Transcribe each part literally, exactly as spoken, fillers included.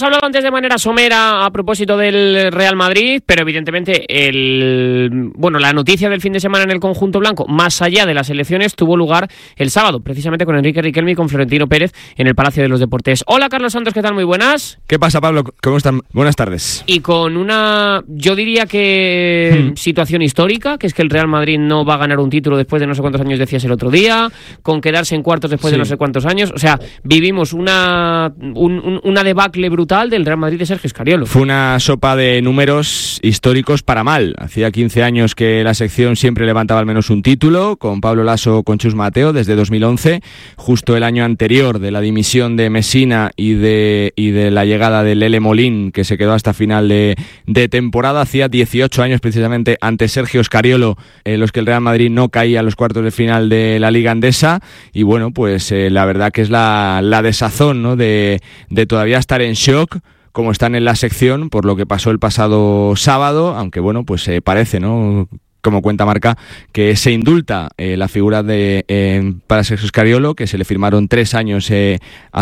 Hablado antes de manera somera a propósito del Real Madrid, pero evidentemente el bueno la noticia del fin de semana en el conjunto blanco, más allá de las elecciones, tuvo lugar el sábado, precisamente con Enrique Riquelme y con Florentino Pérez en el Palacio de los Deportes. Hola Carlos Santos, ¿qué tal? Muy buenas. ¿Qué pasa, Pablo? ¿Cómo están? Buenas tardes. Y con una, yo diría que hmm. situación histórica, que es que el Real Madrid no va a ganar un título después de no sé cuántos años, decías el otro día, con quedarse en cuartos después sí. de no sé cuántos años. O sea, vivimos una, un, un, una debacle brutal del Real Madrid de Sergio Scariolo. Fue una sopa de números históricos para mal. Hacía quince años que la sección siempre levantaba al menos un título, con Pablo Laso, con Chus Mateo, desde dos mil once, justo el año anterior de la dimisión de Messina y de, y de la llegada de Lele Molín, que se quedó hasta final de, de temporada. Hacía dieciocho años precisamente ante Sergio Scariolo, eh, los que el Real Madrid no caía a los cuartos de final de la Liga Endesa, y bueno, pues eh, la verdad que es la, la desazón, ¿no?, de, de todavía estar en shock, como están en la sección por lo que pasó el pasado sábado, aunque bueno, pues eh, parece, ¿no?, como cuenta Marca, que se indulta eh, la figura de eh, para Sergio Scariolo, que se le firmaron tres años eh,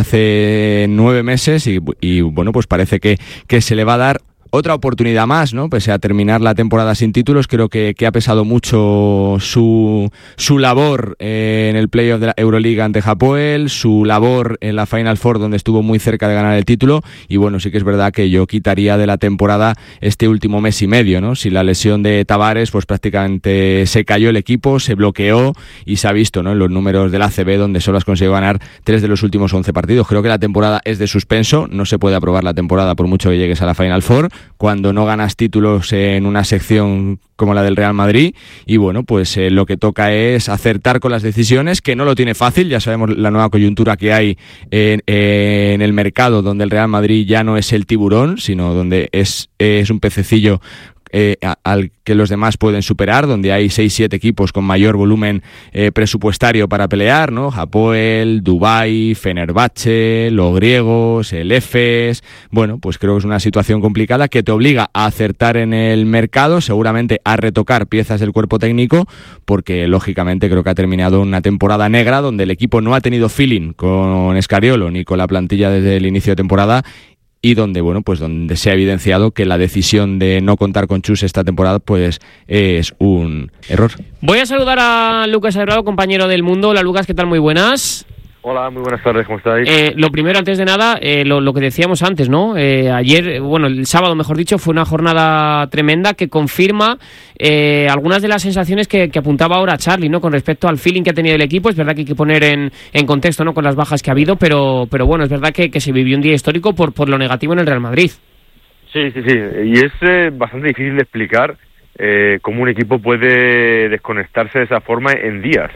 hace nueve meses y, y bueno, pues parece que, que se le va a dar otra oportunidad más, ¿no? Pese a terminar la temporada sin títulos, creo que, que ha pesado mucho su, su labor eh, en el playoff de la Euroliga ante Hapoel, su labor en la Final Four, donde estuvo muy cerca de ganar el título, y bueno, sí que es verdad que yo quitaría de la temporada este último mes y medio, ¿no? Si la lesión de Tavares, pues prácticamente se cayó el equipo, se bloqueó y se ha visto, ¿no?, en los números del A C B, donde solo has conseguido ganar tres de los últimos once partidos. Creo que la temporada es de suspenso, no se puede aprobar la temporada por mucho que llegues a la Final Four, cuando no ganas títulos en una sección como la del Real Madrid, y bueno, pues eh, lo que toca es acertar con las decisiones, que no lo tiene fácil. Ya sabemos la nueva coyuntura que hay en, en el mercado, donde el Real Madrid ya no es el tiburón, sino donde es, es un pececillo Eh, a, al que los demás pueden superar, donde hay seis siete equipos con mayor volumen eh, presupuestario para pelear, ¿no? Hapoel, Dubái, Fenerbahce, los griegos, el Efes. Bueno, pues creo que es una situación complicada que te obliga a acertar en el mercado, seguramente a retocar piezas del cuerpo técnico, porque lógicamente creo que ha terminado una temporada negra donde el equipo no ha tenido feeling con Scariolo ni con la plantilla desde el inicio de temporada, y donde, bueno, pues donde se ha evidenciado que la decisión de no contar con Chus esta temporada pues es un error. Voy a saludar a Lucas Abrado, compañero del Mundo. Hola Lucas, ¿qué tal? Muy buenas. Hola, muy buenas tardes, ¿cómo estáis? Eh, lo primero, antes de nada, eh, lo, lo que decíamos antes, ¿no? Eh, ayer, bueno, el sábado, mejor dicho, fue una jornada tremenda que confirma eh, algunas de las sensaciones que, que apuntaba ahora Charly, ¿no?, con respecto al feeling que ha tenido el equipo. Es verdad que hay que poner en, en contexto, ¿no?, con las bajas que ha habido, pero, pero bueno, es verdad que, que se vivió un día histórico por, por lo negativo en el Real Madrid. Sí, sí, sí, y es eh, bastante difícil de explicar eh, cómo un equipo puede desconectarse de esa forma en días.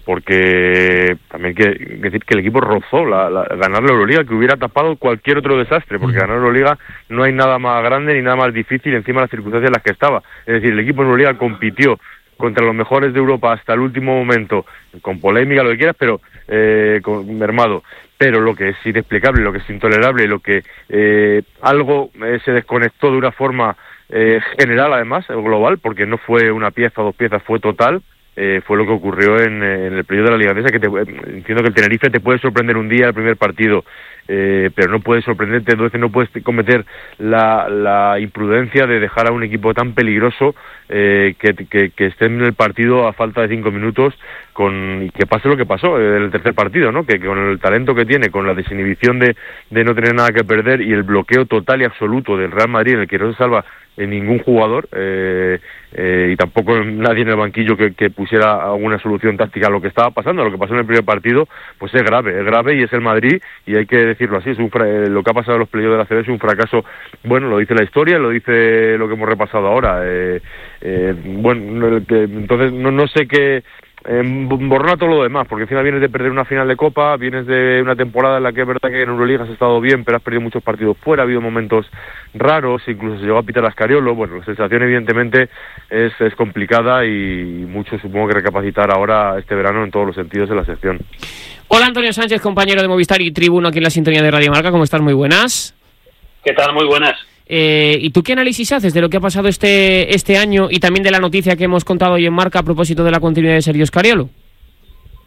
Porque también hay que decir que el equipo rozó la, la, ganar la Euroliga, que hubiera tapado cualquier otro desastre, porque ganar la Euroliga no hay nada más grande ni nada más difícil encima de las circunstancias en las que estaba. Es decir, el equipo en Euroliga compitió contra los mejores de Europa hasta el último momento, con polémica, lo que quieras, pero eh, con, mermado. Pero lo que es inexplicable, lo que es intolerable, lo que eh, algo eh, se desconectó de una forma eh, general, además, global, porque no fue una pieza o dos piezas, fue total. Eh, fue lo que ocurrió en, en el periodo de la Liga Endesa, que te, entiendo que el Tenerife te puede sorprender un día el primer partido, eh, pero no puede sorprenderte dos veces, no puedes cometer la, la imprudencia de dejar a un equipo tan peligroso eh, que, que, que esté en el partido a falta de cinco minutos con, y que pase lo que pasó en el tercer partido, ¿no? Que, que con el talento que tiene, con la desinhibición de, de no tener nada que perder y el bloqueo total y absoluto del Real Madrid, en el que no se salva en ningún jugador eh, eh, y tampoco nadie en el banquillo que, que pusiera alguna solución táctica a lo que estaba pasando, a lo que pasó en el primer partido, pues es grave, es grave y es el Madrid, y hay que decirlo así, es un fra- lo que ha pasado en los playoffs de la A C B es un fracaso. Bueno, lo dice la historia, lo dice lo que hemos repasado ahora. Eh, eh, bueno, entonces no, no sé qué... Eh, borrona todo lo demás, porque encima vienes de perder una final de Copa, vienes de una temporada en la que es verdad que en Euroliga has estado bien, pero has perdido muchos partidos fuera, ha habido momentos raros, incluso se llegó a pitar a Scariolo. Bueno, la sensación evidentemente es, es complicada y mucho supongo que recapacitar ahora este verano en todos los sentidos en la sección. Hola Antonio Sánchez, compañero de Movistar y Tribuno aquí en la sintonía de Radio Marca, ¿cómo estás? Muy buenas. ¿Qué tal? Muy buenas. Eh, ¿Y tú qué análisis haces de lo que ha pasado este este año y también de la noticia que hemos contado hoy en Marca a propósito de la continuidad de Sergio Scariolo?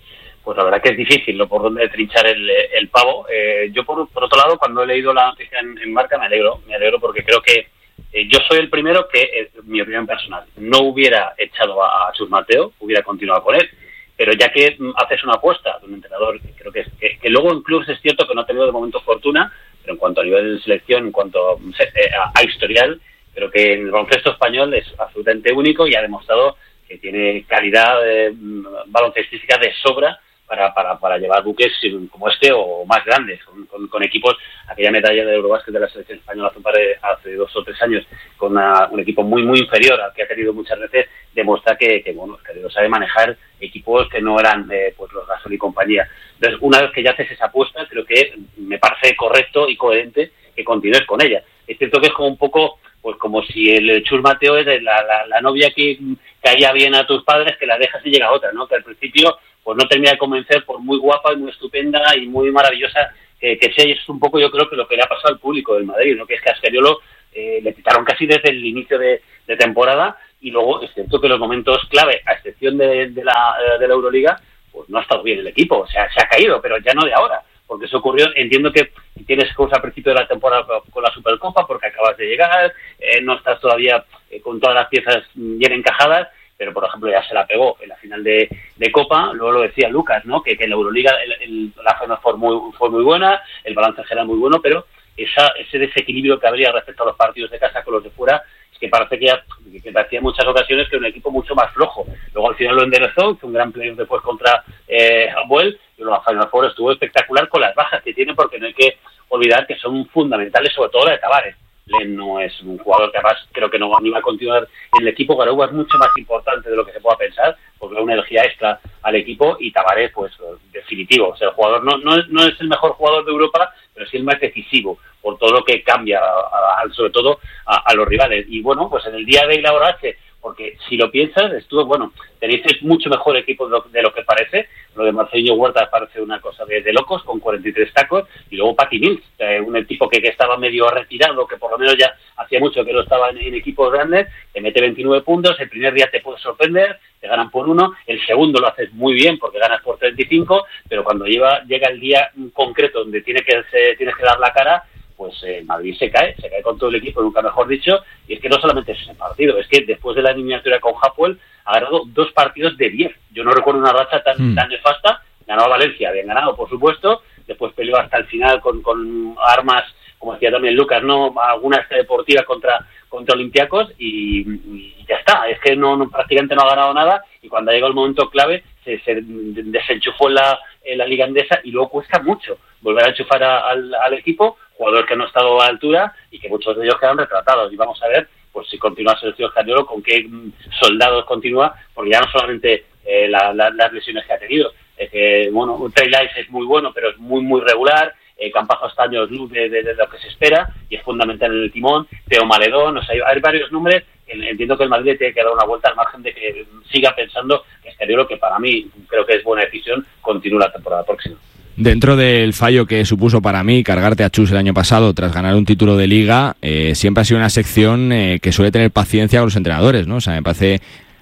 pues la verdad que es difícil, ¿no? Por dónde trinchar el, el pavo. Eh, yo, por, por otro lado, cuando he leído la noticia en, en Marca, me alegro, me alegro porque creo que eh, yo soy el primero que, eh, mi opinión personal, no hubiera echado a, a Chus Mateo, hubiera continuado con él, pero ya que haces una apuesta de un entrenador, que creo que, es, que, que luego en clubes es cierto que no ha tenido de momento fortuna, pero en cuanto a nivel de selección, en cuanto a, a historial, creo que en el baloncesto español es absolutamente único y ha demostrado que tiene calidad eh, baloncestística de sobra para, para, para llevar buques como este o más grandes, con, con, con equipos, aquella medalla de Eurobásquet de la selección española hace, un par de, hace dos o tres años, con una, un equipo muy muy inferior al que ha tenido muchas veces, demuestra que, que bueno, que sabe manejar equipos que no eran eh, pues los Gasol y compañía. Entonces, una vez que ya haces esa apuesta, creo que me parece correcto y coherente que continúes con ella. Es cierto que es como un poco, pues como si el Chus Mateo es la, la, la novia que caía bien a tus padres, que la dejas y llega otra, ¿no? Que al principio pues no termina de convencer, por muy guapa y muy estupenda y muy maravillosa que, que sea, y es un poco yo creo que lo que le ha pasado al público del Madrid, ¿no? Que es que a Scariolo eh, le quitaron casi desde el inicio de, de temporada, y luego es cierto que los momentos clave, a excepción de, de, la, de la Euroliga, pues no ha estado bien el equipo, o sea, se ha caído, pero ya no de ahora, porque eso ocurrió, entiendo que tienes cosas al principio de la temporada con la Supercopa, porque acabas de llegar, eh, no estás todavía eh, con todas las piezas bien encajadas, pero por ejemplo ya se la pegó en la final de, de Copa, luego lo decía Lucas, ¿no? Que, que en la Euroliga el, el, la zona fue muy, fue muy buena, el balance en general muy bueno, pero esa, ese desequilibrio que habría respecto a los partidos de casa con los de fuera, es que parece que, ya, que parecía en muchas ocasiones que era un equipo mucho más flojo. Luego al final lo enderezó, hizo un gran playoff después contra eh, Abuel, y luego a Final Four estuvo espectacular con las bajas que tiene, porque no hay que olvidar que son fundamentales, sobre todo la de Tavares. Len no es un jugador que además creo que no ni va a continuar en el equipo. Garou es mucho más importante de lo que se pueda pensar, porque da una energía extra al equipo, y Tavares pues definitivo, o sea, el jugador no, no, es, no es el mejor jugador de Europa, pero sí el más decisivo por todo lo que cambia, a, a, sobre todo a, a los rivales. Y bueno, pues en el día de la hora H, porque si lo piensas, estuvo, bueno, tenéis mucho mejor equipo de lo, de lo que parece. Lo de Marcelinho Huerta parece una cosa de, de locos, con cuarenta y tres tacos, y luego Patty Mills, eh, un tipo que, que estaba medio retirado, que por lo menos ya hacía mucho que no estaba en, en equipos grandes, te mete veintinueve puntos, el primer día te puede sorprender, te ganan por uno, el segundo lo haces muy bien porque ganas por treinta y cinco, pero cuando lleva, llega el día concreto donde tiene que se, tienes que dar la cara, pues eh, Madrid se cae, se cae con todo el equipo, nunca mejor dicho, y es que no solamente es ese partido, es que después de la eliminatoria con Hapoel ha ganado dos partidos de diez. Yo no recuerdo una racha tan, mm. tan nefasta. Ganó a Valencia, bien ganado, por supuesto, después peleó hasta el final con, con armas, como decía también Lucas, no alguna deportiva contra contra Olympiacos, y, y ya está, es que no, no prácticamente no ha ganado nada, y cuando ha llegado el momento clave se, se desenchufó en la, en la Liga Endesa, y luego cuesta mucho volver a enchufar a, al, al equipo, jugadores que no han estado a la altura y que muchos de ellos quedan retratados, y vamos a ver pues si continúa Sergio Scariolo, con qué soldados continúa, porque ya no solamente eh, la, la, las lesiones que ha tenido, es que bueno, Trey Lyles es muy bueno, pero es muy muy regular, eh, Campazo está años luz de, de, de lo que se espera, y es fundamental en el timón, Teo Maledón, o sea, hay, hay varios nombres. Entiendo que el Madrid tiene que dar una vuelta al margen de que siga pensando que Scariolo, que para mí creo que es buena decisión, continúe la temporada próxima. Dentro del fallo que supuso para mí cargarte a Chus el año pasado tras ganar un título de Liga, eh, siempre ha sido una sección eh, que suele tener paciencia con los entrenadores, ¿no? O sea, me parece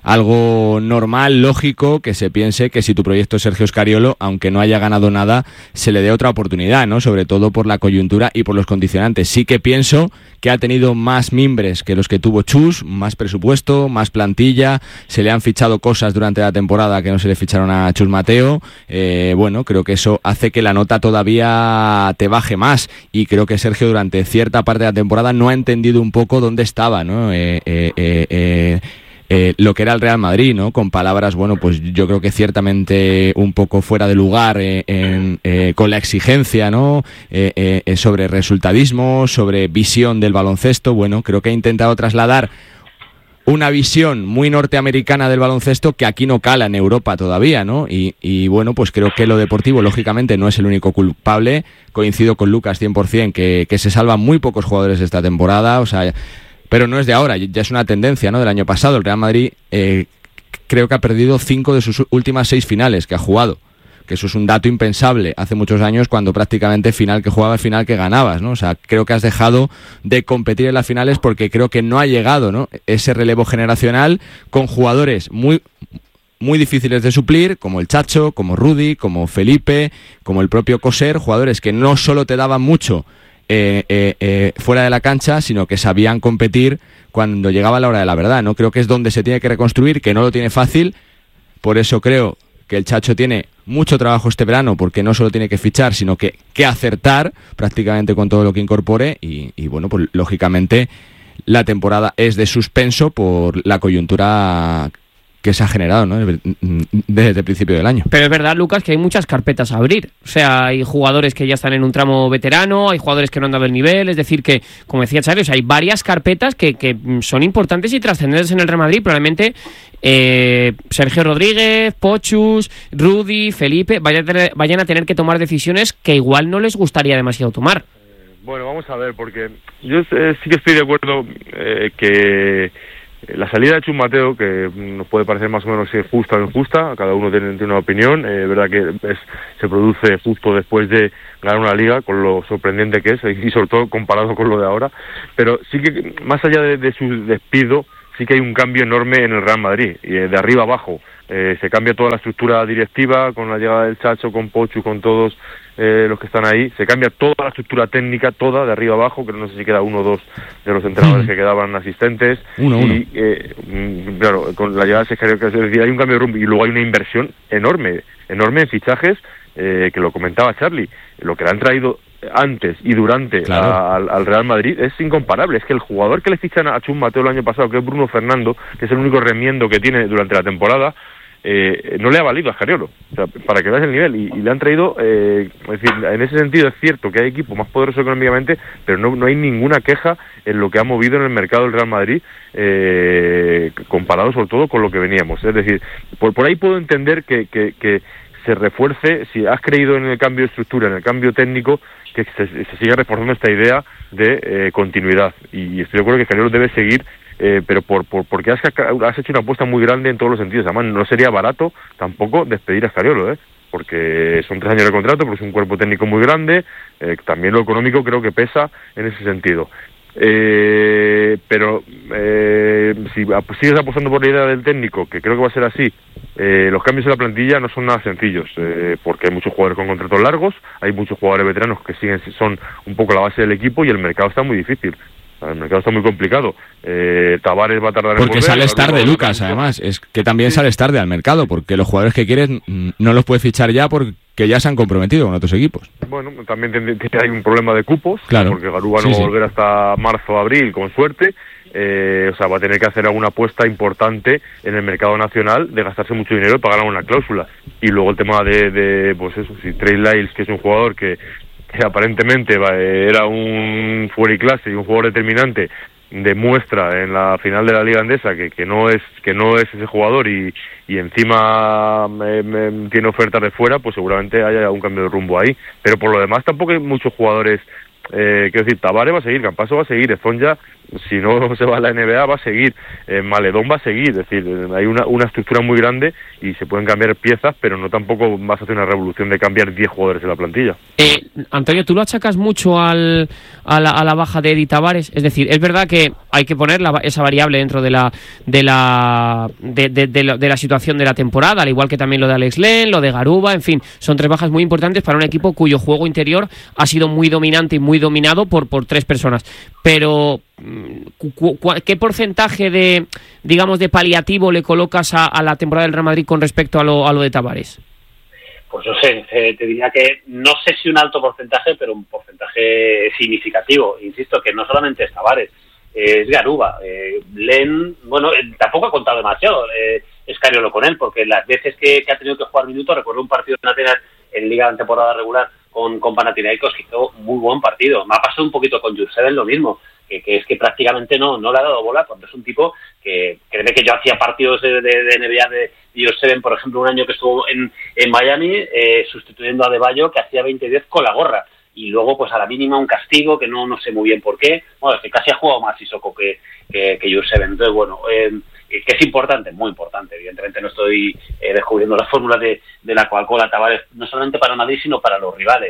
algo normal, lógico, que se piense que si tu proyecto es Sergio Scariolo, aunque no haya ganado nada, se le dé otra oportunidad, ¿no? Sobre todo por la coyuntura y por los condicionantes. Sí que pienso que ha tenido más mimbres que los que tuvo Chus, más presupuesto, más plantilla, se le han fichado cosas durante la temporada que no se le ficharon a Chus Mateo. Eh, bueno, creo que eso hace que la nota todavía te baje más, y creo que Sergio durante cierta parte de la temporada no ha entendido un poco dónde estaba, ¿no? Eh, eh, eh, eh, Eh, lo que era el Real Madrid, ¿no? Con palabras, bueno, pues yo creo que ciertamente un poco fuera de lugar, eh, en, eh, con la exigencia, ¿no? Eh, eh, sobre resultadismo, sobre visión del baloncesto. Bueno, creo que ha intentado trasladar una visión muy norteamericana del baloncesto que aquí no cala en Europa todavía, ¿no? Y, y bueno, pues creo que lo deportivo, lógicamente, no es el único culpable. Coincido con Lucas cien por ciento que, que se salvan muy pocos jugadores de esta temporada, o sea, pero no es de ahora, ya es una tendencia, ¿no? Del año pasado. El Real Madrid eh, creo que ha perdido cinco de sus últimas seis finales que ha jugado, que eso es un dato impensable hace muchos años, cuando prácticamente final que jugabas, final que ganabas, ¿no? O sea, creo que has dejado de competir en las finales porque creo que no ha llegado, ¿no? Ese relevo generacional con jugadores muy muy difíciles de suplir, como el Chacho, como Rudy, como Felipe, como el propio Coser, jugadores que no solo te daban mucho eh, eh, eh, fuera de la cancha, sino que sabían competir cuando llegaba la hora de la verdad, ¿no? Creo que es donde se tiene que reconstruir, que no lo tiene fácil, por eso creo que el Chacho tiene mucho trabajo este verano, porque no solo tiene que fichar, sino que, que acertar prácticamente con todo lo que incorpore, y, y bueno, pues lógicamente la temporada es de suspenso por la coyuntura que se ha generado, ¿no?, desde el principio del año. Pero es verdad, Lucas, que hay muchas carpetas a abrir. O sea, hay jugadores que ya están en un tramo veterano, hay jugadores que no han dado el nivel, es decir que, como decía Charly, o sea, hay varias carpetas que, que son importantes y trascendentes en el Real Madrid. Probablemente eh, Sergio Rodríguez, Pochus, Rudy, Felipe vayan a, tener, vayan a tener que tomar decisiones que igual no les gustaría demasiado tomar. Bueno, vamos a ver, porque yo eh, sí que estoy de acuerdo eh, que la salida de Chus Mateo, que nos puede parecer más o menos justa o injusta, cada uno tiene, tiene una opinión, es eh, verdad que es, se produce justo después de ganar una liga, con lo sorprendente que es, y sobre todo comparado con lo de ahora, pero sí que más allá de, de su despido, sí que hay un cambio enorme en el Real Madrid, y de arriba abajo. Eh, se cambia toda la estructura directiva, con la llegada del Chacho, con Pochu, con todos eh, los que están ahí, se cambia toda la estructura técnica, toda, de arriba abajo, que no sé si queda uno o dos de los entrenadores que quedaban asistentes. Uno, y, uno. Eh, claro, con la llegada de Sergio, es decir, hay un cambio de rumbo, y luego hay una inversión enorme, enorme en fichajes, eh, que lo comentaba Charly, lo que le han traído antes y durante claro. a, al, al Real Madrid es incomparable. Es que el jugador que le fichan a Chus Mateo el año pasado, que es Bruno Fernando, que es el único remiendo que tiene durante la temporada, eh, no le ha valido a Scariolo, o sea, para que veas el nivel, y, y le han traído, eh, es decir, en ese sentido es cierto que hay equipos más poderosos económicamente, pero no, no hay ninguna queja en lo que ha movido en el mercado del Real Madrid, eh, comparado sobre todo con lo que veníamos. Es decir, por, por ahí puedo entender que, que, que se refuerce, si has creído en el cambio de estructura, en el cambio técnico, que se, se siga reforzando esta idea de eh, continuidad, y estoy de acuerdo que Scariolo debe seguir, eh, pero por, por porque has, has hecho una apuesta muy grande en todos los sentidos. Además, no sería barato tampoco despedir a Scariolo, ¿eh? Porque son tres años de contrato, porque es un cuerpo técnico muy grande, eh, también lo económico creo que pesa en ese sentido. Eh, pero eh, si sigues apostando por la idea del técnico, que creo que va a ser así, eh, los cambios en la plantilla no son nada sencillos, eh, porque hay muchos jugadores con contratos largos, hay muchos jugadores veteranos que siguen son un poco la base del equipo, y el mercado está muy difícil. El mercado está muy complicado. Eh, Tavares va a tardar en porque volver, sales tarde, Lucas, además. Es que también sí. sales tarde al mercado, porque los jugadores que quieres no los puedes fichar ya porque ya se han comprometido con otros equipos. Bueno, también hay un problema de cupos, claro. porque Garuba no sí, va a sí. volver hasta marzo o abril, con suerte. Eh, o sea, va a tener que hacer alguna apuesta importante en el mercado nacional, de gastarse mucho dinero y pagar una cláusula. Y luego el tema de, de pues eso, si Trey Lyles, que es un jugador que, que aparentemente va, era un fuera y clase y un jugador determinante, demuestra en la final de la Liga Andesa que, que no es que no es ese jugador, y, y encima me, me, tiene ofertas de fuera, pues seguramente haya un cambio de rumbo ahí. Pero por lo demás tampoco hay muchos jugadores. Eh, quiero decir, Tavares va a seguir, Campaso va a seguir, Ezonja, si no se va a la N B A, va a seguir, eh, Maledón va a seguir. Es decir, hay una, una estructura muy grande y se pueden cambiar piezas, pero no tampoco vas a hacer una revolución de cambiar diez jugadores en la plantilla. Eh, Antonio, ¿tú lo achacas mucho al, a, la, a la baja de Eddie Tavares? Es decir, es verdad que hay que poner la, esa variable dentro de la de la de, de, de, la, de la situación de la temporada, al igual que también lo de Alex Len, lo de Garuba, en fin, son tres bajas muy importantes para un equipo cuyo juego interior ha sido muy dominante y muy dominado por, por tres personas. Pero ¿qué porcentaje de, digamos, de paliativo le colocas a, a la temporada del Real Madrid con respecto a lo, a lo de Tavares? Pues no sé, eh, te diría que no sé si un alto porcentaje, pero un porcentaje significativo. Insisto, que no solamente es Tavares, eh, es Garuba. Eh, Len, bueno, eh, tampoco ha contado demasiado eh, Scariolo con él, porque las veces que, que ha tenido que jugar minutos, recuerdo un partido en Atenas en Liga en temporada regular con, con Panathinaikos, que hizo muy buen partido. Me ha pasado un poquito con Jurseven lo mismo, que, que es que prácticamente no, no le ha dado bola, cuando es un tipo que, créeme que yo hacía partidos de, de, de N B A de Jurseven, por ejemplo, un año que estuvo en, en Miami, eh, sustituyendo a Adebayo, que hacía veinte diez con la gorra, y luego pues a la mínima un castigo, que no no sé muy bien por qué. Bueno, es que casi ha jugado más Sissoko que, que, que Jurseven. Entonces, bueno, eh, que es importante, muy importante. Evidentemente no estoy eh, descubriendo la fórmula de, de la Coca-Cola Tavares, no solamente para Madrid, sino para los rivales.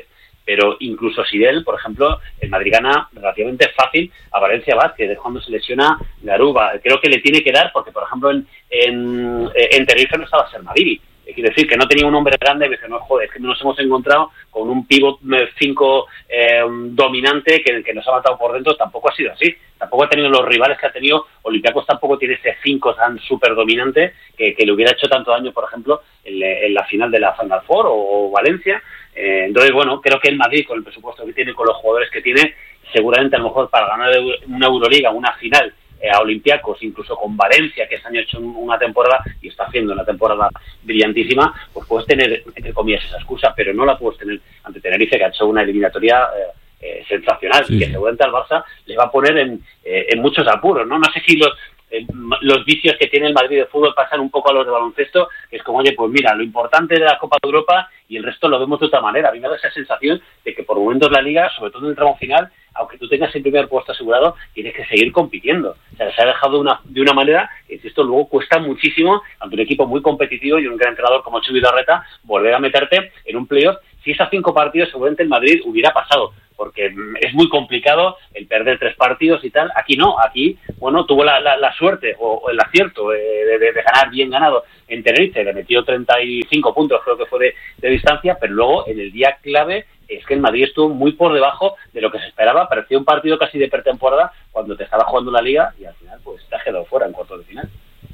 pero incluso sin él, por ejemplo, el Madrid gana relativamente fácil a Valencia Vázquez, es cuando se lesiona Garuba. Creo que le tiene que dar, porque por ejemplo en, en, en Tenerife no estaba Sermadini. Quiere decir que no tenía un hombre grande, que no, joder, es que nos hemos encontrado con un pívot cinco eh, dominante que, que nos ha matado por dentro. Tampoco ha sido así, tampoco ha tenido los rivales que ha tenido. Olympiacos tampoco tiene ese cinco tan súper dominante que, que le hubiera hecho tanto daño, por ejemplo, en, en la final de la Final Four o, o Valencia. Eh, entonces, bueno, creo que el Madrid, con el presupuesto que tiene, con los jugadores que tiene, seguramente a lo mejor para ganar una Euroliga, una final, a Olympiacos, incluso con Valencia, que este año ha hecho una temporada y está haciendo una temporada brillantísima, pues puedes tener, entre comillas, esa excusa, pero no la puedes tener ante Tenerife, que ha hecho una eliminatoria eh, eh, sensacional, sí, y que sí. seguramente al Barça le va a poner en, eh, en muchos apuros, ¿no? No sé si los eh, los vicios que tiene el Madrid de fútbol pasan un poco a los de baloncesto, que es como, oye, pues mira, lo importante de la Copa de Europa y el resto lo vemos de otra manera. A mí me da esa sensación de que por momentos la Liga, sobre todo en el tramo final, aunque tú tengas el primer puesto asegurado, tienes que seguir compitiendo. O sea, se ha dejado de una, de una manera que, insisto, luego cuesta muchísimo ante un equipo muy competitivo y un gran entrenador como Xavi Larreta volver a meterte en un playoff. Si esos cinco partidos, seguramente el Madrid hubiera pasado, porque es muy complicado el perder tres partidos y tal. Aquí no, aquí, bueno, tuvo la, la, la suerte o, o el acierto eh, de, de, de ganar bien ganado en Tenerife, le metió treinta y cinco puntos, creo que fue de, de distancia, pero luego en el día clave es que el Madrid estuvo muy por debajo de lo que se esperaba. Parecía un partido casi de pretemporada cuando te estaba jugando la Liga y al final pues te has quedado fuera en cuartos de final.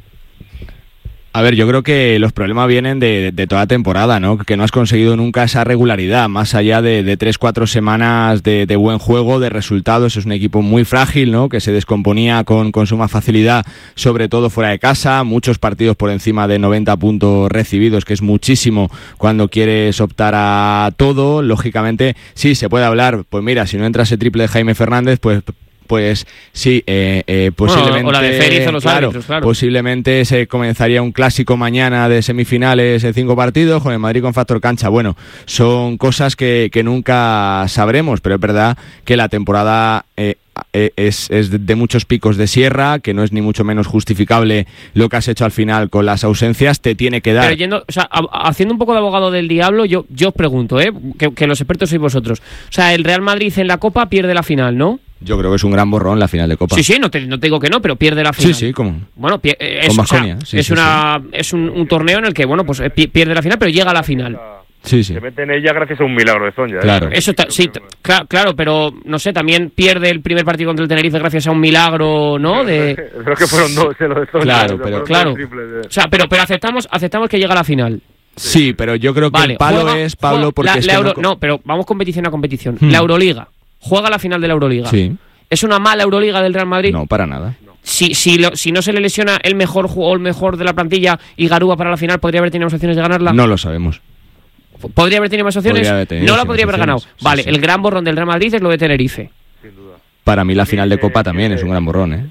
A ver, yo creo que los problemas vienen de, de toda temporada, ¿no? Que no has conseguido nunca esa regularidad, más allá de, de tres, cuatro semanas de, de buen juego, de resultados. Es un equipo muy frágil, ¿no? Que se descomponía con, con suma facilidad, sobre todo fuera de casa. Muchos partidos por encima de noventa puntos recibidos, que es muchísimo cuando quieres optar a todo. Lógicamente, sí, se puede hablar, pues mira, si no entra ese triple de Jaime Fernández, pues... Pues sí, eh, eh, posiblemente, bueno, o la de Félix o los claro, árbitros, claro. Posiblemente se comenzaría un clásico mañana de semifinales en cinco partidos con el Madrid con factor cancha. Bueno, son cosas que, que nunca sabremos, pero es verdad que la temporada eh, es, es de muchos picos de sierra, que no es ni mucho menos justificable lo que has hecho al final con las ausencias. Te tiene que dar. Pero yendo, o sea, a, haciendo un poco de abogado del diablo, yo, yo os pregunto, ¿eh? que, que los expertos sois vosotros. O sea, el Real Madrid en la Copa pierde la final, ¿no? Yo creo que es un gran borrón la final de Copa. Sí, sí, no te, no te digo que no, pero pierde la final. Sí, sí, como. Bueno, pie, es, con o sea, sí, es, sí, una, sí. es un, un torneo en el que, bueno, pues pierde la final, pero llega a la final. Sí, sí. Se mete en ella gracias a un milagro de Zonja. Claro. ¿eh? Eso está, sí, claro, claro, pero no sé, también pierde el primer partido contra el Tenerife gracias a un milagro, ¿no? De... Creo que fueron dos, eh, lo de Zonja. Claro, o sea, pero claro. Triples, eh. O sea, pero, pero aceptamos, aceptamos que llega a la final. Sí, pero yo creo que vale, el palo juega, es, Pablo, juega, porque la, es la que Euro, no... no, pero vamos competición a competición. Hmm. La Euroliga. Juega la final de la Euroliga. Sí. ¿Es una mala Euroliga del Real Madrid? No, para nada. Si, si, lo, si no se le lesiona el mejor jugador, el mejor de la plantilla y Garúa para la final, ¿podría haber tenido más opciones de ganarla? No lo sabemos. ¿Podría haber tenido más opciones? Podría haber tenido, no la sí, podría haber opciones. ganado. Sí, Vale, sí. el gran borrón del Real Madrid es lo de Tenerife. Sin duda. Para mí la final de Copa Eh, también eh, es un gran borrón, ¿eh?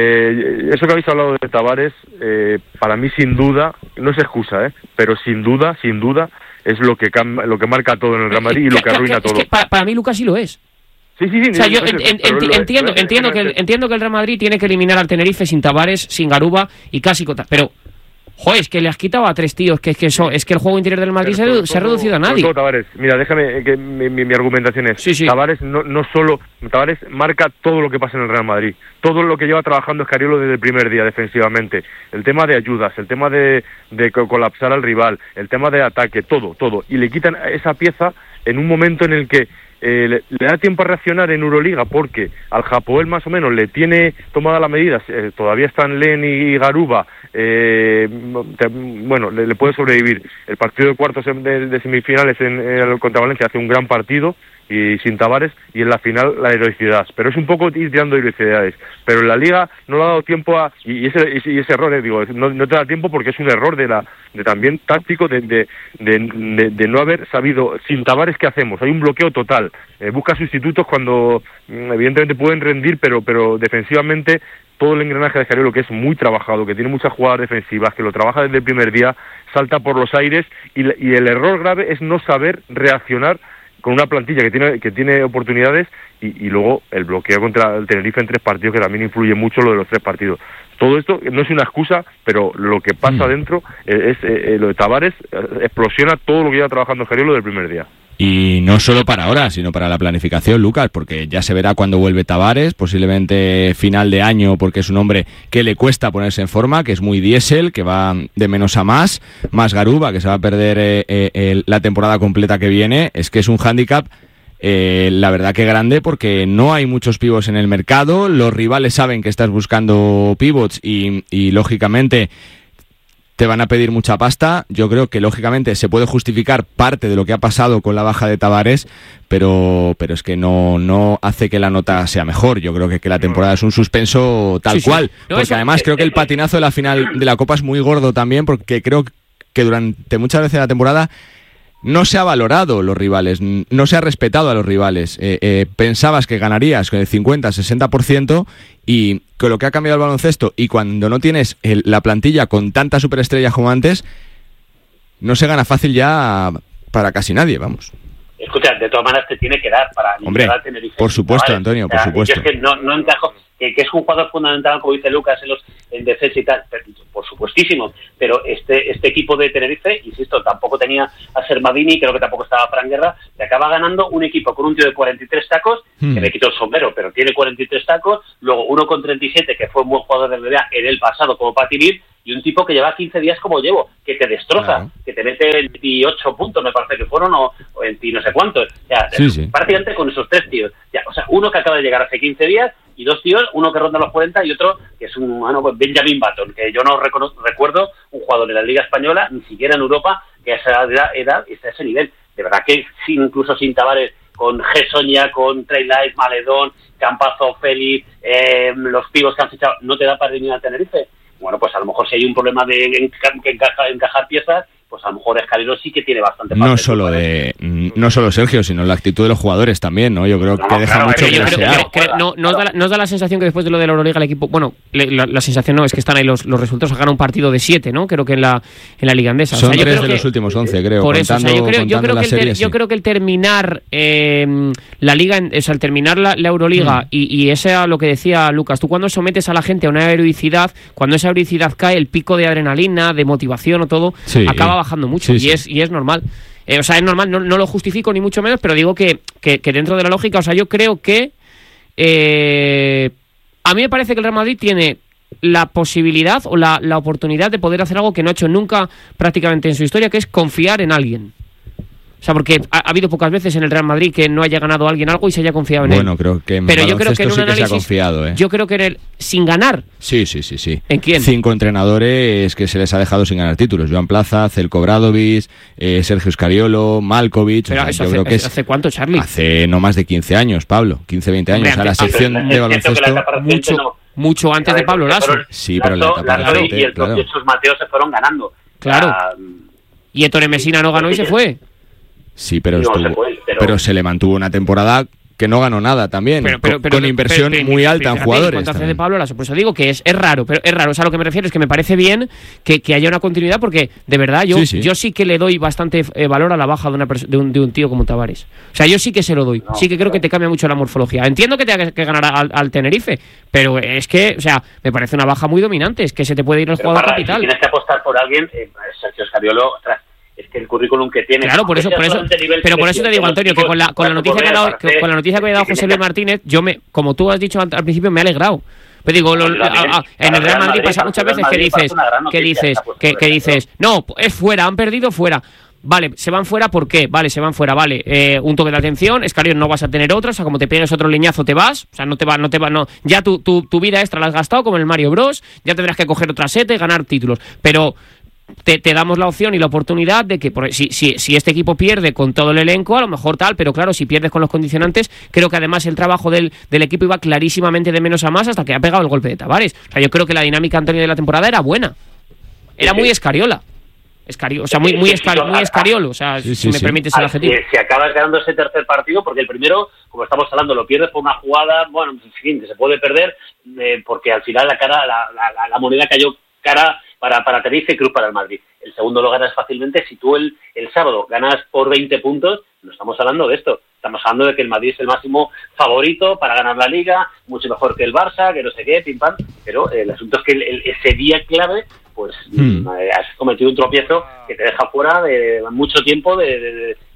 Eh, eso que habéis hablado de Tavares, eh, para mí sin duda, no es excusa, ¿eh? Pero sin duda, sin duda, es lo que cam- lo que marca todo en el Real Madrid y lo que arruina es todo. que para, para mí Lucas sí lo es. Sí, sí, sí. O sea, yo no sé, en- en- pero enti- lo es, entiendo, lo es, entiendo, que el, realmente. entiendo que el Real Madrid tiene que eliminar al Tenerife sin Tavares, sin Garuba y casi con... ta- Pero, joder, es que le has quitado a tres tíos, que es que eso, es que el juego interior del Madrid se, Pero sobre se ha todo- reducido a sobre nadie. todo Tavares, mira, déjame eh, que mi, mi, mi argumentación es, Sí, sí. Tavares no, no solo, Tavares marca todo lo que pasa en el Real Madrid, todo lo que lleva trabajando Escariolo desde el primer día defensivamente, el tema de ayudas, el tema de, de co- colapsar al rival, el tema de ataque, todo, todo, y le quitan esa pieza en un momento en el que eh, le, le da tiempo a reaccionar en Euroliga porque al Hapoel más o menos le tiene tomada la medida, eh, todavía están Len y Garuba, eh, te, bueno, le, le puede sobrevivir. El partido de cuartos de, de semifinales en, en, contra Valencia hace un gran partido y sin Tavares, y en la final la heroicidad, pero es un poco ir tirando heroicidades, pero en la Liga no le ha dado tiempo a, y ese, y ese error, eh, digo, no, no te da tiempo porque es un error de la de también táctico de de, de, de, de no haber sabido, sin Tavares ¿qué hacemos? Hay un bloqueo total, eh, busca sustitutos cuando evidentemente pueden rendir, pero pero defensivamente todo el engranaje de Escariolo, que es muy trabajado, que tiene muchas jugadas defensivas, que lo trabaja desde el primer día, salta por los aires, y, y el error grave es no saber reaccionar con una plantilla que tiene que tiene oportunidades y, y luego el bloqueo contra el Tenerife en tres partidos, que también influye mucho lo de los tres partidos. Todo esto no es una excusa, pero lo que pasa Mm. dentro es, es eh, lo de Tavares, eh, explosiona todo lo que lleva trabajando Escariolo del primer día. Y no solo para ahora, sino para la planificación, Lucas, porque ya se verá cuando vuelve Tavares, posiblemente final de año, porque es un hombre que le cuesta ponerse en forma, que es muy diésel, que va de menos a más, más Garuba, que se va a perder eh, eh, la temporada completa que viene. Es que es un hándicap, eh, la verdad que grande, porque no hay muchos pivots en el mercado, los rivales saben que estás buscando pivots y, y lógicamente te van a pedir mucha pasta. Yo creo que lógicamente se puede justificar parte de lo que ha pasado con la baja de Tavares, pero pero es que no no hace que la nota sea mejor. Yo creo que, que la temporada es un suspenso tal sí, cual, sí. No, porque eso, además creo que el patinazo de la final de la Copa es muy gordo también, porque creo que durante muchas veces de la temporada no se ha valorado los rivales, no se ha respetado a los rivales. Eh, eh, pensabas que ganarías con el cincuenta, sesenta por ciento y con lo que ha cambiado el baloncesto y cuando no tienes el, la plantilla con tantas superestrellas como antes, no se gana fácil ya para casi nadie, vamos. Escucha, de todas maneras te tiene que dar para... Hombre, por supuesto, ¿vale? Antonio, por o sea, supuesto. Es que no, no encajo, que, que es un jugador fundamental, como dice Lucas, en, los, en defensa y tal, pero, por supuestísimo, pero este este equipo de Tenerife, insisto, tampoco tenía a Sermadini, creo que tampoco estaba Fran Guerra, le acaba ganando un equipo con un tío de cuarenta y tres tacos, hmm. que le quitó el sombrero, pero tiene cuarenta y tres tacos, luego uno con treinta y siete, que fue un buen jugador de N B A en el pasado como Patinir, y un tipo que lleva quince días como llevo, que te destroza, claro. que te mete veintiocho puntos, me parece que fueron, o, o veinte no sé cuántos. O sea, sí, sí. prácticamente con esos tres tíos. Ya, o sea, uno que acaba de llegar hace quince días, y dos tíos, uno que ronda los cuarenta y otro que es un bueno, pues Benjamin Button, que yo no reconozco, recuerdo un jugador de la Liga Española, ni siquiera en Europa, que a esa edad, edad está a ese nivel. De verdad que sin, incluso sin Tavares, con Gessoña, con Trey Lyles, Maledón, Campazo, Félix, eh, los pibos que han fichado, no te da para eliminar a Tenerife. Bueno, pues a lo mejor si hay un problema de enca- que encaja, encajar piezas, pues a lo mejor Escalero sí que tiene bastante no solo de no solo Sergio, sino la actitud de los jugadores también, ¿no? Yo creo no, que deja claro, mucho que desear. No, nos, da, nos da la sensación que después de lo de la Euroliga el equipo, bueno, le, la, la sensación no, es que están ahí los, los resultados, gana un partido de siete, ¿no? Creo que en la en la Liga Andesa. Son o sea, tres de que, los últimos once, creo. Por contando, eso, o sea, yo creo, yo creo que el serie, ter, sí. yo creo que el terminar eh, la Liga, o sea, el terminar la, la Euroliga mm. y, y ese a lo que decía Lucas, tú cuando sometes a la gente a una heroicidad, cuando esa heroicidad cae, el pico de adrenalina, de motivación o todo, sí. acaba bajando mucho sí, y sí. es y es normal. Eh, o sea, es normal, no, no lo justifico ni mucho menos, pero digo que, que, que dentro de la lógica, o sea, yo creo que eh, a mí me parece que el Real Madrid tiene la posibilidad o la, la oportunidad de poder hacer algo que no ha hecho nunca prácticamente en su historia, que es confiar en alguien. O sea, porque ha, ha habido pocas veces en el Real Madrid que no haya ganado alguien algo y se haya confiado en bueno, él. Bueno, creo que en Pero yo creo que en un sí análisis, que se ha confiado, ¿eh? Yo creo que en el, sin ganar. Sí, sí, sí, sí. ¿En quién? Cinco entrenadores que se les ha dejado sin ganar títulos. Joan Plaza, Zelko Obradović, eh, Sergio Scariolo, Malkovich. Pero o sea, eso yo hace, creo que es, ¿hace cuánto, Charlie? Hace no más de quince años, Pablo. quince, veinte años. Hombre, o sea, la sección antes, de baloncesto... Mucho, no. mucho antes de Pablo Lasso. Sí, pero la etapa Lasso y el propio claro. Chus Mateo se fueron ganando. Claro. O sea, y Ettore Messina no ganó y se fue. Sí, pero, no, estuvo, se puede, pero... pero se le mantuvo una temporada que no ganó nada también, pero, pero, pero, con inversión pero, pero, muy alta en jugadores. ¿Cuánto hace de Pablo Lasso? Por eso digo que es, es raro, pero es raro. O sea, a lo que me refiero es que me parece bien que, que haya una continuidad, porque de verdad yo sí, sí. yo sí que le doy bastante eh, valor a la baja de, una de, un, de un tío como Tavares. O sea, yo sí que se lo doy. No, sí que creo que te cambia mucho la morfología. Entiendo que tenga que, que ganar al, al Tenerife, pero es que, o sea, me parece una baja muy dominante. Es que se te puede ir el jugador para, capital. Si tienes que apostar por alguien, eh, Sergio Scariolo, ostras, es que el currículum que tiene. Claro, por eso, por eso, pero por eso te digo, Antonio, que con la con la noticia que ha dado, que, con la noticia que ha dado José Luis Martínez, yo me, como tú has dicho al, al principio, me he alegrado. Pero digo, lo, a, a, en el Real Madrid pasa muchas veces que dices, que dices, que, que dices, no, es fuera, han perdido fuera. Vale, se van fuera, ¿por qué? Vale, se van fuera, vale, eh, un toque de atención, Escariolo no vas a tener otra, o sea, como te pegues otro leñazo te vas, o sea, no te va, no te va, no, ya tu, tu, tu vida extra la has gastado como en el Mario Bros, ya tendrás que coger otra seta y ganar títulos, pero te, te damos la opción y la oportunidad de que por, si, si, si este equipo pierde con todo el elenco, a lo mejor tal, pero claro, si pierdes con los condicionantes, creo que además el trabajo del, del equipo iba clarísimamente de menos a más hasta que ha pegado el golpe de Tavares. O sea, yo creo que la dinámica, Antonio, de la temporada era buena, era muy Escariola. Escario, o sea, muy muy, escari- muy Escariolo, o sea, sí, sí, si me sí. permites el adjetivo. Si acabas ganando ese tercer partido, porque el primero, como estamos hablando, lo pierdes por una jugada, bueno, en fin, que se puede perder, eh, porque al final la cara, la, la, la moneda cayó cara para, para Tenerife y Cruz para el Madrid. El segundo lo ganas fácilmente. Si tú el, el sábado ganas por veinte puntos, no estamos hablando de esto. Estamos hablando de que el Madrid es el máximo favorito para ganar la Liga, mucho mejor que el Barça, que no sé qué, pim pam. Pero el asunto es que el, el, ese día clave, pues hmm. eh, has cometido un tropiezo que te deja fuera de mucho tiempo de, de,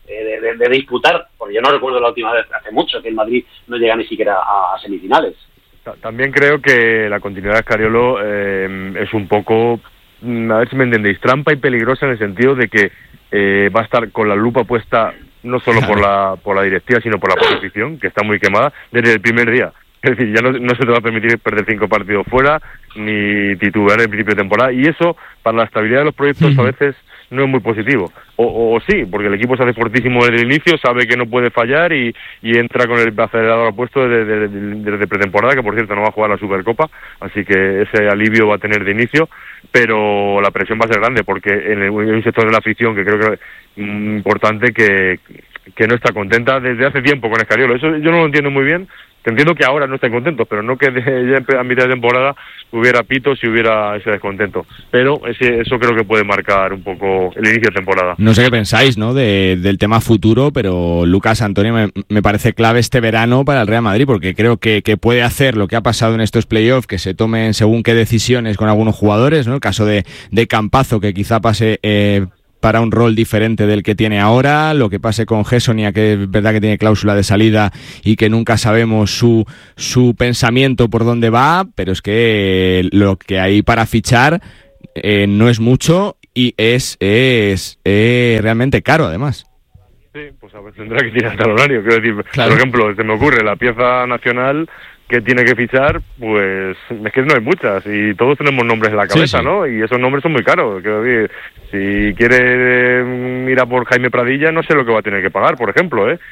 eh, de, de disputar, porque yo no recuerdo la última vez, hace mucho, que el Madrid no llega ni siquiera a, a semifinales. También creo que la continuidad de Scariolo eh, es un poco, a ver si me entendéis, trampa y peligrosa en el sentido de que eh, va a estar con la lupa puesta no solo por la por la directiva, sino por la propia afición, que está muy quemada desde el primer día. Es decir, ya no, no se te va a permitir perder cinco partidos fuera, ni titubear en principio de temporada, y eso, para la estabilidad de los proyectos, uh-huh. a veces no es muy positivo. O, o sí, porque el equipo se hace fortísimo desde el inicio, sabe que no puede fallar y, y entra con el acelerador puesto desde, desde, desde pretemporada, que por cierto no va a jugar la Supercopa, así que ese alivio va a tener de inicio, pero la presión va a ser grande, porque en el, hay un sector de la afición que creo que es importante que, que no está contenta desde hace tiempo con Scariolo. Eso yo no lo entiendo muy bien. Entiendo que ahora no estén contentos, pero no que de, ya a mitad de temporada hubiera pitos y hubiera ese descontento. Pero ese, eso creo que puede marcar un poco el inicio de temporada. No sé qué pensáis, ¿no?, de, del tema futuro, pero Lucas, Antonio, me, me parece clave este verano para el Real Madrid, porque creo que, que puede hacer lo que ha pasado en estos playoffs, que se tomen según qué decisiones con algunos jugadores, ¿no? El caso de, de Campazo, que quizá pase Eh, para un rol diferente del que tiene ahora, lo que pase con Gessonia, que es verdad que tiene cláusula de salida y que nunca sabemos su su pensamiento por dónde va, pero es que lo que hay para fichar eh, no es mucho y es es eh, realmente caro, además. Sí, pues a ver, tendrá que tirar hasta el horario, quiero decir, claro. Por ejemplo, se me ocurre la pieza nacional que tiene que fichar, pues es que no hay muchas y todos tenemos nombres en la cabeza, sí, sí. ¿no? Y esos nombres son muy caros. Quiero decir, si quiere ir a por Jaime Pradilla, no sé lo que va a tener que pagar, por ejemplo, ¿eh?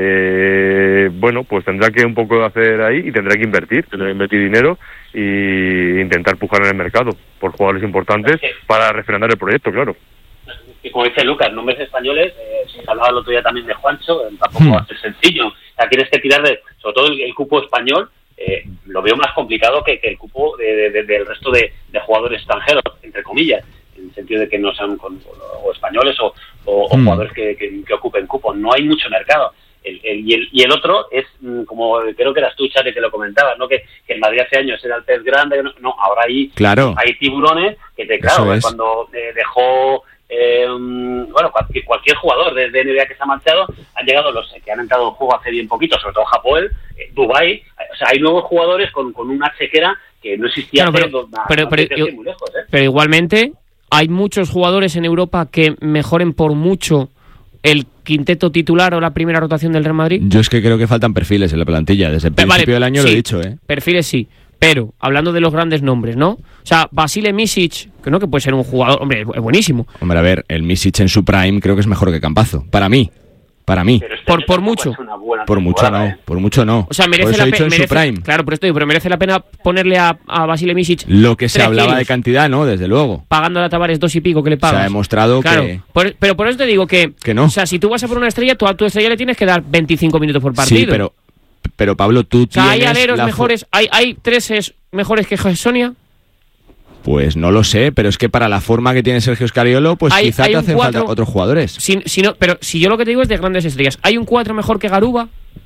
eh bueno, pues tendrá que un poco hacer ahí y tendrá que invertir, tendrá que invertir dinero e intentar pujar en el mercado por jugadores importantes para refrendar el proyecto, claro. Y como dice Lucas, nombres españoles, eh, se hablaba el otro día también de Juancho, eh, tampoco hmm. va a ser sencillo. O sea, tienes que tirar de, sobre todo el, el cupo español, eh, lo veo más complicado que, que el cupo de, de, de, del resto de, de jugadores extranjeros, entre comillas, en el sentido de que no sean con, o españoles o, o, o hmm. jugadores que, que, que ocupen cupo. No hay mucho mercado. El, el, y, el, y el otro es, como creo que eras tú, Chate, que lo comentabas, ¿no? Que, que el Madrid hace años era el pez grande, no, no ahora hay, claro. hay tiburones que te, claro, es. cuando eh, dejó... Eh, bueno, cualquier, cualquier jugador de, de N B A que se ha marchado, han llegado los que han entrado en juego hace bien poquito, sobre todo Hapoel, eh, Dubái, o sea, hay nuevos jugadores con, con una chequera que no existía claro, hace pero, dos, pero, no, pero, no pero, muy lejos, ¿eh? Pero igualmente hay muchos jugadores en Europa que mejoren por mucho el quinteto titular o la primera rotación del Real Madrid. Yo es que creo que faltan perfiles en la plantilla, desde el pero, principio vale, del año sí, lo he dicho, ¿eh? Perfiles sí. Pero, hablando de los grandes nombres, ¿no? O sea, Vasile Misic, que no que puede ser un jugador, hombre, es buenísimo. Hombre, a ver, el Misic en su prime creo que es mejor que Campazo. Para mí. Para mí. Este por por mucho. Por mucho no, ¿eh? por mucho no. O sea, merece la pena. En su prime. Claro, por esto digo, pero merece la pena ponerle a, a Vasile Misic lo que se hablaba de cantidad, ¿no? Desde luego. Pagando a Tavares dos y pico que le pagas. Se ha demostrado claro, que... Por, pero por eso te digo que... Que no. O sea, si tú vas a por una estrella, tú a tu estrella le tienes que dar veinticinco minutos por partido. Sí, pero... Pero Pablo, tú o sea, tienes... ¿hay aleros la mejores? ¿Hay, ¿Hay treses mejores que Gessonia? Pues no lo sé, pero es que para la forma que tiene Sergio Scariolo, pues hay, quizá hay te hacen cuatro, falta otros jugadores. Si, si no, pero si yo lo que te digo es de grandes estrellas. ¿Hay un cuatro mejor que Garuba?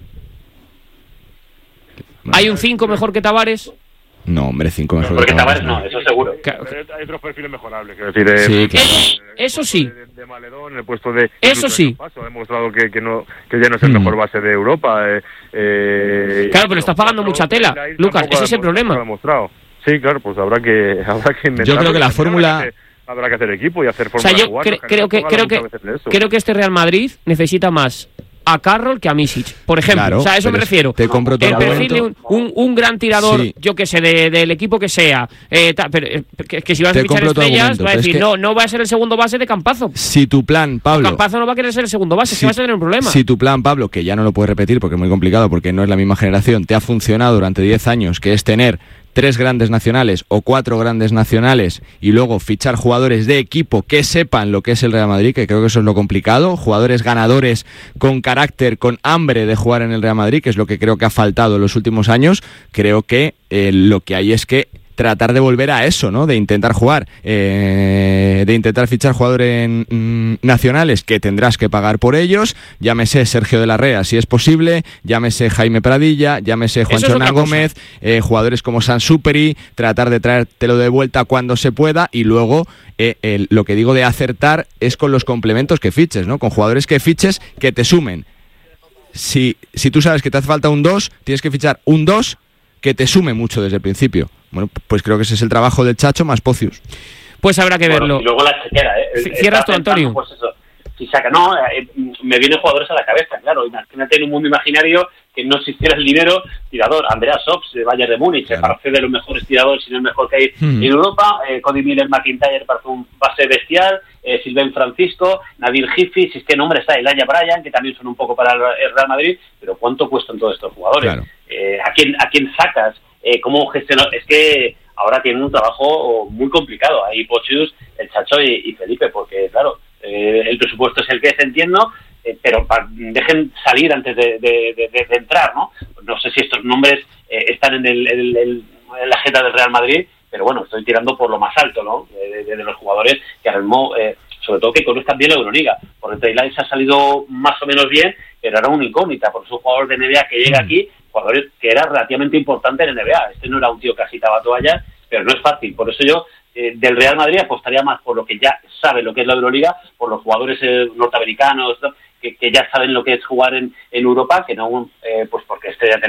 Bueno, ¿hay un cinco mejor que Tavares? No, hombre, cinco mejor porque que Tavares. Tavares No, eso seguro. Hay otros perfiles mejorables, quiero decir. Sí, eh, claro. el Eso sí. De, de Maledón, el puesto de... Eso sí. Paso, ha demostrado que, que, no, que ya no es el mm. mejor base de Europa. Eh, eh, claro, pero estás pagando mucha tela, Lucas, ese es el problema. Sí, claro, pues habrá que, habrá que Yo creo que la fórmula... Habrá que, habrá que hacer equipo y hacer forma o sea, yo de jugar. cre- creo que, creo que, creo que este Real Madrid necesita más a Carroll que a Misic, por ejemplo. Claro, o sea, eso me refiero. Te compro todo el perfil de un, un, un gran tirador, sí. yo que sé, de, del equipo que sea. Eh, ta, pero eh, que, que si vas a fichar estrellas, va a decir, es que no, no va a ser el segundo base de Campazo. Si tu plan, Pablo... Campazo no va a querer ser el segundo base, si, que vas a tener un problema. Si tu plan, Pablo, que ya no lo puedes repetir porque es muy complicado, porque no es la misma generación, te ha funcionado durante diez años, que es tener tres grandes nacionales o cuatro grandes nacionales y luego fichar jugadores de equipo que sepan lo que es el Real Madrid, que creo que eso es lo complicado, jugadores ganadores con carácter, con hambre de jugar en el Real Madrid, que es lo que creo que ha faltado en los últimos años. Creo que eh, lo que hay es que tratar de volver a eso, ¿no? De intentar jugar, eh, de intentar fichar jugadores mm, nacionales que tendrás que pagar por ellos, llámese Sergio de la Rea si es posible, llámese Jaime Pradilla, llámese Juancho Hernán Gómez, eh, jugadores como Sansuperi, tratar de traértelo de vuelta cuando se pueda, y luego eh, el, lo que digo de acertar es con los complementos que fiches, ¿no? Con jugadores que fiches que te sumen. Si, si tú sabes que te hace falta un dos, tienes que fichar un dos que te sume mucho desde el principio. Bueno, pues creo que ese es el trabajo del Chacho más Pocius. Pues habrá que verlo. Bueno, y luego la chequera, ¿eh? Cierras tú, Antonio. Pues eso, si saca, no, eh, me vienen jugadores a la cabeza, claro. Imagínate en un mundo imaginario que no existiera el dinero, tirador, Andreas Sops de Bayern de Múnich, claro. Para hacer de los mejores tiradores, si no el mejor que hay mm. en Europa, eh, Cody Miller McIntyre para un base bestial, eh, Sylvain Francisco, Nabil Gifi, si es que nombre está Elijah Bryan, que también son un poco para el Real Madrid, pero ¿cuánto cuestan todos estos jugadores? Claro. Eh, ¿a quién a quién sacas? Eh, ¿Cómo gestionar? Es que ahora tienen un trabajo muy complicado, ahí Pocius, el Chacho y, y Felipe, porque claro, eh, el presupuesto es el que es, entiendo, eh, pero pa, dejen salir antes de, de, de, de entrar, ¿no? No sé si estos nombres eh, están en, el, el, el, en la agenda del Real Madrid, pero bueno, estoy tirando por lo más alto, ¿no? De, de, de los jugadores que ahora mismo, eh, sobre todo que conozcan bien la Euroliga, porque Taylor se ha salido más o menos bien, pero era una incógnita, por esos jugadores de N B A que llega aquí, jugadores que era relativamente importante en N B A. Este no era un tío que agitaba toallas, pero no es fácil. Por eso yo eh, del Real Madrid apostaría más por lo que ya sabe lo que es la Euroliga, por los jugadores eh, norteamericanos, ¿no? que, que ya saben lo que es jugar en, en Europa, que no eh, pues porque este ya